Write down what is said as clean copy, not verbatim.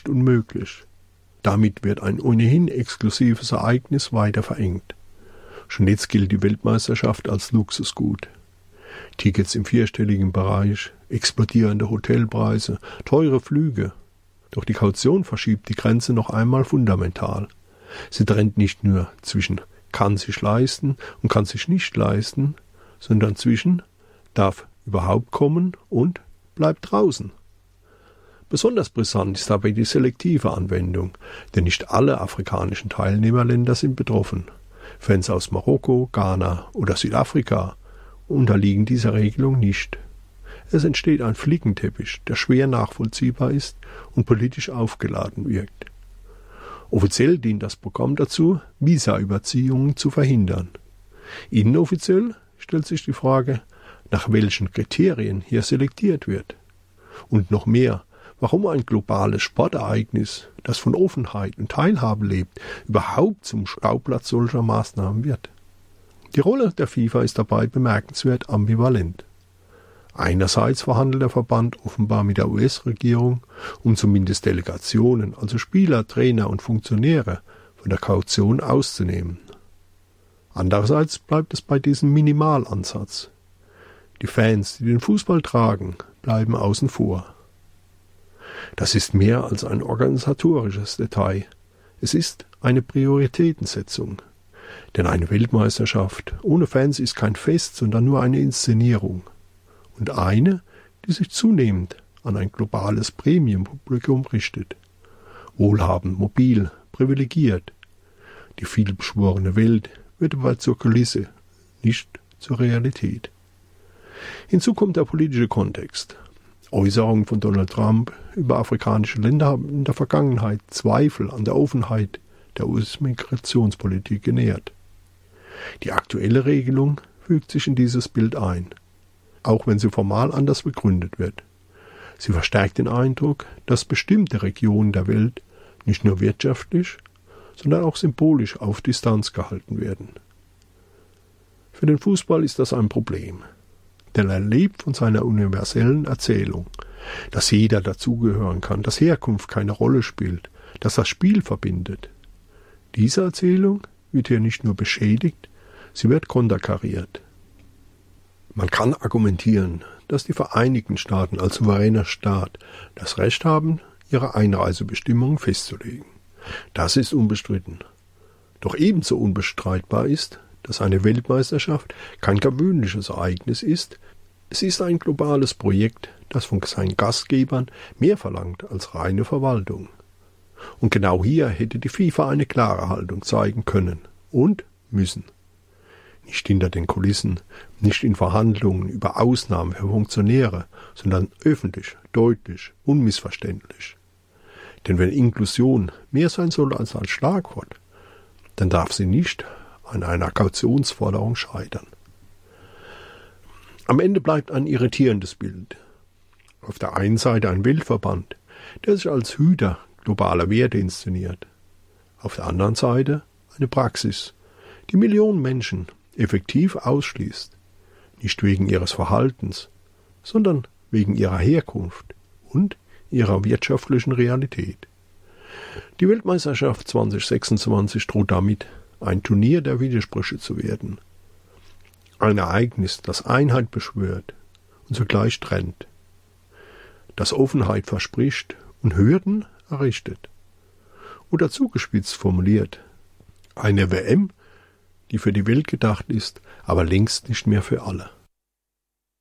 nicht unmöglich. Damit wird ein ohnehin exklusives Ereignis weiter verengt. Schon jetzt gilt die Weltmeisterschaft als Luxusgut. Tickets im vierstelligen Bereich, explodierende Hotelpreise, teure Flüge. Doch die Kaution verschiebt die Grenze noch einmal fundamental. Sie trennt nicht nur zwischen kann sich leisten und kann sich nicht leisten, sondern zwischen darf überhaupt kommen und bleibt draußen. Besonders brisant ist dabei die selektive Anwendung, denn nicht alle afrikanischen Teilnehmerländer sind betroffen. Fans aus Marokko, Ghana oder Südafrika unterliegen dieser Regelung nicht. Es entsteht ein Flickenteppich, der schwer nachvollziehbar ist und politisch aufgeladen wirkt. Offiziell dient das Programm dazu, Visa-Überziehungen zu verhindern. Inoffiziell stellt sich die Frage, nach welchen Kriterien hier selektiert wird. Und noch mehr, warum ein globales Sportereignis, das von Offenheit und Teilhabe lebt, überhaupt zum Schauplatz solcher Maßnahmen wird. Die Rolle der FIFA ist dabei bemerkenswert ambivalent. Einerseits verhandelt der Verband offenbar mit der US-Regierung, um zumindest Delegationen, also Spieler, Trainer und Funktionäre, von der Kaution auszunehmen. Andererseits bleibt es bei diesem Minimalansatz. Die Fans, die den Fußball tragen, bleiben außen vor. Das ist mehr als ein organisatorisches Detail. Es ist eine Prioritätensetzung. Denn eine Weltmeisterschaft ohne Fans ist kein Fest, sondern nur eine Inszenierung. Und eine, die sich zunehmend an ein globales Premium-Publikum richtet. Wohlhabend, mobil, privilegiert. Die vielbeschworene Welt wird bald zur Kulisse, nicht zur Realität. Hinzu kommt der politische Kontext. Äußerungen von Donald Trump über afrikanische Länder haben in der Vergangenheit Zweifel an der Offenheit der US-Migrationspolitik genährt. Die aktuelle Regelung fügt sich in dieses Bild ein, auch wenn sie formal anders begründet wird. Sie verstärkt den Eindruck, dass bestimmte Regionen der Welt nicht nur wirtschaftlich, sondern auch symbolisch auf Distanz gehalten werden. Für den Fußball ist das ein Problem, denn er lebt von seiner universellen Erzählung, dass jeder dazugehören kann, dass Herkunft keine Rolle spielt, dass das Spiel verbindet. Diese Erzählung wird hier nicht nur beschädigt, sie wird konterkariert. Man kann argumentieren, dass die Vereinigten Staaten als souveräner Staat das Recht haben, ihre Einreisebestimmungen festzulegen. Das ist unbestritten. Doch ebenso unbestreitbar ist, dass eine Weltmeisterschaft kein gewöhnliches Ereignis ist. Es ist ein globales Projekt, das von seinen Gastgebern mehr verlangt als reine Verwaltung. Und genau hier hätte die FIFA eine klare Haltung zeigen können und müssen. Nicht hinter den Kulissen, nicht in Verhandlungen über Ausnahmen für Funktionäre, sondern öffentlich, deutlich, unmissverständlich. Denn wenn Inklusion mehr sein soll als ein Schlagwort, dann darf sie nicht an einer Kautionsforderung scheitern. Am Ende bleibt ein irritierendes Bild. Auf der einen Seite ein Weltverband, der sich als Hüter globaler Werte inszeniert. Auf der anderen Seite eine Praxis, die Millionen Menschen effektiv ausschließt, nicht wegen ihres Verhaltens, sondern wegen ihrer Herkunft und ihrer wirtschaftlichen Realität. Die Weltmeisterschaft 2026 droht damit, ein Turnier der Widersprüche zu werden. Ein Ereignis, das Einheit beschwört und zugleich trennt, das Offenheit verspricht und Hürden errichtet. Oder zugespitzt formuliert, eine WM, die für die Welt gedacht ist, aber längst nicht mehr für alle.